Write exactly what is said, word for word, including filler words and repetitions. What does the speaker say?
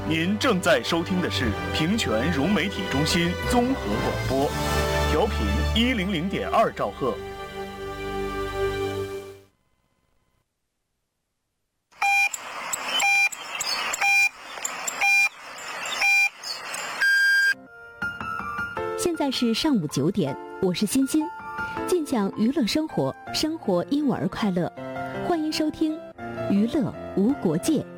您正在收听的是平泉融媒体中心综合广播，调频一零零点二兆赫。 现在是上午九点，我是欣欣，尽讲娱乐生活，生活因我而快乐，欢迎收听娱乐无国界。